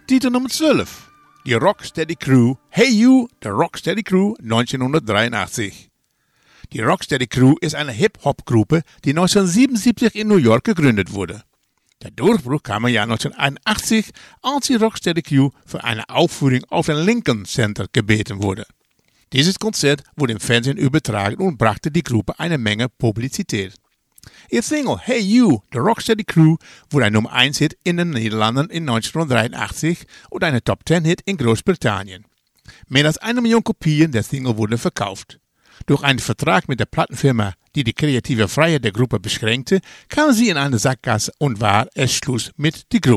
Titel Nummer 12. Die Rocksteady Crew, Hey You, der Rocksteady Crew 1983. Die Rocksteady Crew ist eine Hip-Hop-Gruppe, die 1977 in New York gegründet wurde. Der Durchbruch kam im Jahr 1981, als die Rocksteady Crew für eine Aufführung auf dem Lincoln Center gebeten wurde. Dieses Konzert wurde im Fernsehen übertragen und brachte die Gruppe eine Menge Publizität. Ihr Single Hey You, The Rocksteady Crew wurde ein Nummer 1 Hit in den Niederlanden in 1983 und eine Top 10 Hit in Großbritannien. Mehr als 1 Million Kopien der Single wurden verkauft. Durch einen Vertrag mit der Plattenfirma, die die kreative Freiheit der Gruppe beschränkte, kam sie in eine Sackgasse und war es Schluss mit der Gruppe.